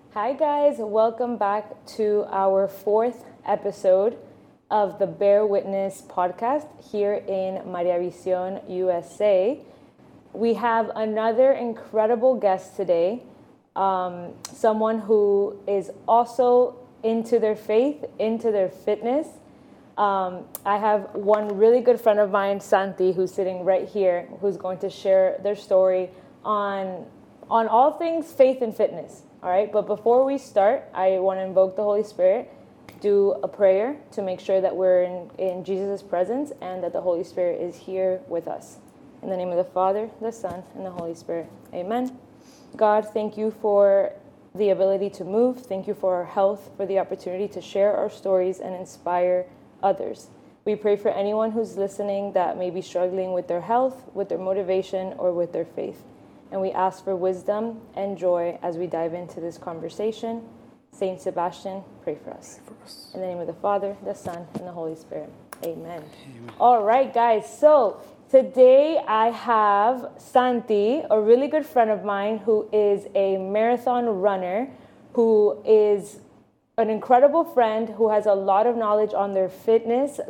Hi, guys. Welcome back to our fourth episode of the Bear Witness podcast here in Maria Visión, USA. We have another incredible guest today, someone who is also into their faith, into their fitness. I have one really good friend of mine, Santi, who's sitting right here, who's going to share their story on all things faith and fitness. All right, but before we start, I want to invoke the Holy Spirit, do a prayer to make sure that we're in Jesus' presence and that the Holy Spirit is here with us. In the name of the Father, the Son, and the Holy Spirit. Amen. God, thank you for the ability to move. Thank you for our health, for the opportunity to share our stories and inspire others. We pray for anyone who's listening that may be struggling with their health, with their motivation, or with their faith. And we ask for wisdom and joy as we dive into this conversation. Saint Sebastian, pray for us. In the name of the Father, the Son, and the Holy Spirit. Amen. All right, guys. So today I have Santi, a really good friend of mine who is a marathon runner, who is an incredible friend who has a lot of knowledge on their fitness.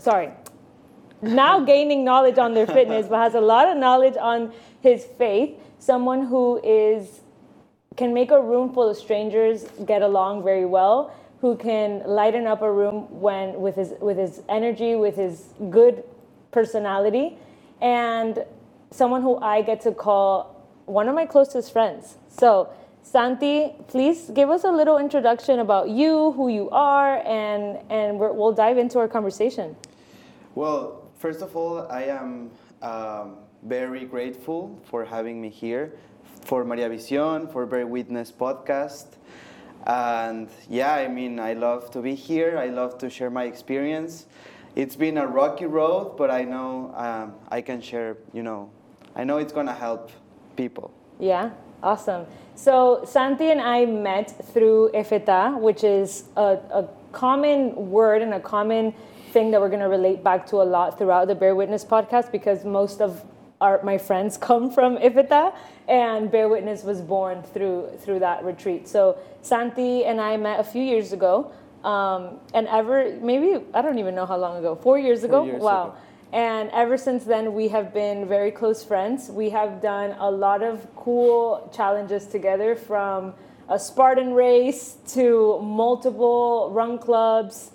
Now gaining knowledge on their fitness, but has a lot of knowledge on his faith. Someone who can make a room full of strangers get along very well, who can lighten up a room with his energy, with his good personality, and someone who I get to call one of my closest friends. So, Santi, please give us a little introduction about you, who you are, and we'll dive into our conversation. Well, first of all, I am very grateful for having me here, for Maria Visión, for Bear Witness podcast. And yeah, I love to be here. I love to share my experience. It's been a rocky road, but I know I can share, I know it's going to help people. Yeah, awesome. So Santi and I met through EFETA, which is a common word and a common thing that we're going to relate back to a lot throughout the Bear Witness podcast, because most of my friends come from EFETA, and Bear Witness was born through that retreat. So Santi and I met a few years ago, and maybe, I don't even know how long ago, 4 years ago? 4 years Wow. ago. And ever since then, we have been very close friends. We have done a lot of cool challenges together, from a Spartan race to multiple run clubs,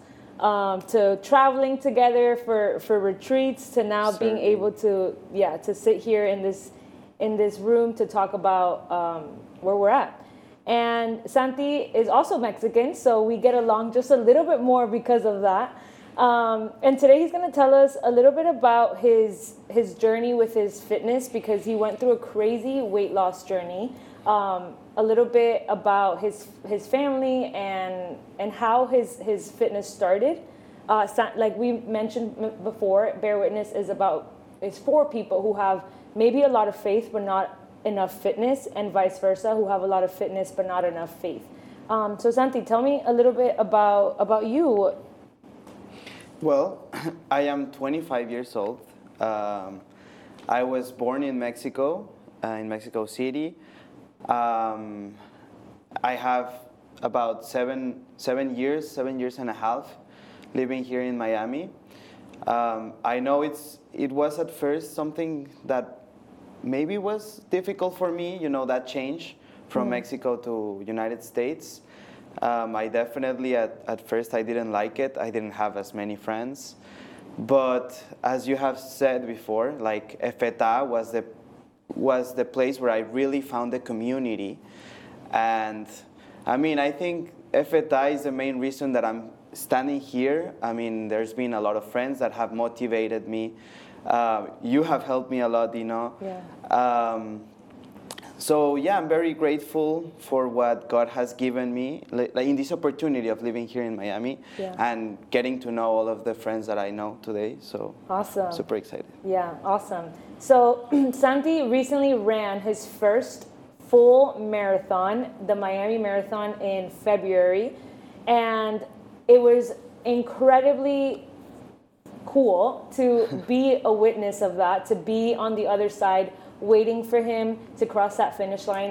to traveling together for retreats, to now being able to sit here in this room to talk about where we're at. And Santi is also Mexican, so we get along just a little bit more because of that. And today he's going to tell us a little bit about his journey with his fitness, because he went through a crazy weight loss journey. A little bit about his family and how his fitness started. Like we mentioned before, Bear Witness is for people who have maybe a lot of faith but not enough fitness, and vice versa, who have a lot of fitness but not enough faith. So Santi, tell me a little bit about you. Well, I am 25 years old. I was born in Mexico, in Mexico City. I have about seven years and a half living here in Miami. I know it was at first something that maybe was difficult for me, that change from Mexico to United States. I definitely, at first, I didn't like it. I didn't have as many friends. But as you have said before, like EFETA was the place where I really found the community. And I think EFETA is the main reason that I'm standing here. There's been a lot of friends that have motivated me. You have helped me a lot, Yeah. So yeah, I'm very grateful for what God has given me, in this opportunity of living here in Miami, and getting to know all of the friends that I know today. So awesome. Super excited. Yeah, awesome. So Santi recently ran his first full marathon, the Miami Marathon, in February, and it was incredibly cool to be a witness of that, to be on the other side waiting for him to cross that finish line.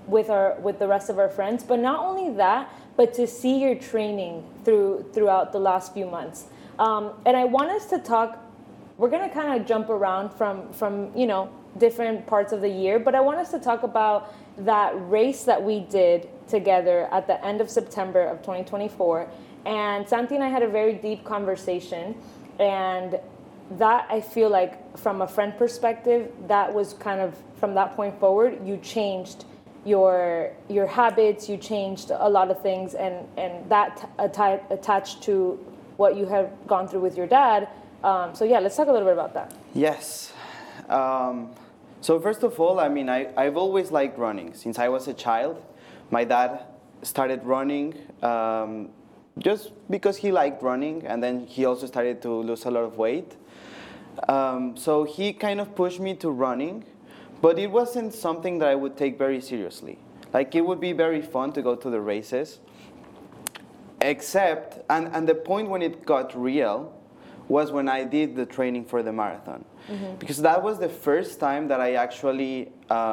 with the rest of our friends. But not only that, but to see your training throughout the last few months. And I want us to talk. We're gonna kind of jump around from different parts of the year, but I want us to talk about that race that we did together at the end of September of 2024. And Santi and I had a very deep conversation, and that, I feel like, from a friend perspective, that was kind of, from that point forward, you changed your habits, you changed a lot of things, and that attached to what you have gone through with your dad. So yeah, let's talk a little bit about that. Yes. So first of all, I mean, I've always liked running. Since I was a child, my dad started running just because he liked running, and then he also started to lose a lot of weight. So he kind of pushed me to running, but it wasn't something that I would take very seriously. Like, it would be very fun to go to the races, except, and the point when it got real was when I did the training for the marathon. Mm-hmm. Because that was the first time that I actually,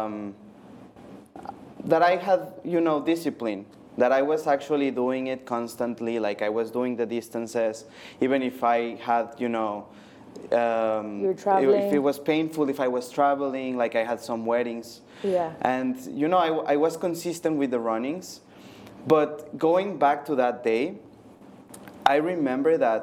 that I had, discipline. That I was actually doing it constantly, like I was doing the distances, even if I had, You're traveling. If it was painful, if I was traveling, like I had some weddings. Yeah. And, I was consistent with the runnings. But going back to that day, I remember that